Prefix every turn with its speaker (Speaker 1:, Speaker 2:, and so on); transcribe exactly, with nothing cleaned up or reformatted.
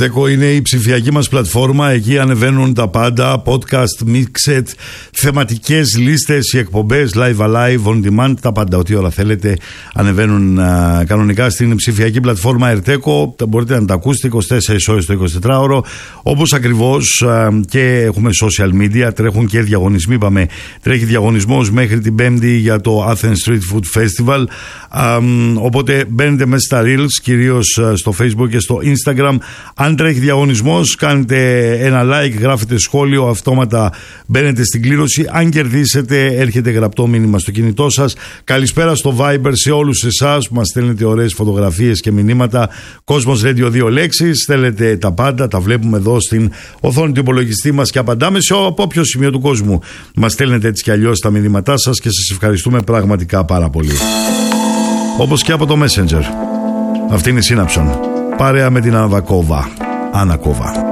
Speaker 1: Ερτέκο είναι η ψηφιακή μας πλατφόρμα. Εκεί ανεβαίνουν τα πάντα, podcast, mixed, θεματικές λίστες, οι εκπομπές, live alive, on demand, τα πάντα. Ό,τι ώρα θέλετε ανεβαίνουν α, κανονικά στην ψηφιακή πλατφόρμα Ερτέκο. Μπορείτε να τα ακούσετε είκοσι τέσσερις ώρες το εικοσιτετράωρο. Όπως ακριβώς α, και έχουμε social media, τρέχουν και διαγωνισμοί. Είπαμε, τρέχει διαγωνισμός μέχρι την Πέμπτη για το Athens Street Food Festival. Α, οπότε μπαίνετε μέσα στα Reels, κυρίως στο Facebook και στο Instagram. Αν τρέχει διαγωνισμός, κάνετε ένα like, γράφετε σχόλιο, αυτόματα μπαίνετε στην κλήρωση. Αν κερδίσετε, έρχεται γραπτό μήνυμα στο κινητό σας. Καλησπέρα στο Viber σε όλους εσάς που μας στέλνετε ωραίες φωτογραφίες και μηνύματα. Κόσμος Radio δύο λέξεις. Στέλνετε τα πάντα, τα βλέπουμε εδώ στην οθόνη του υπολογιστή μας και απαντάμε σε από όποιο σημείο του κόσμου. Μας στέλνετε έτσι κι αλλιώς τα μηνύματά σας και σας ευχαριστούμε πραγματικά πάρα πολύ. Όπως και από το Messenger. Αυτή είναι η Σύναψον. Παρέα με την Αναβακόβα. Ανακόβα.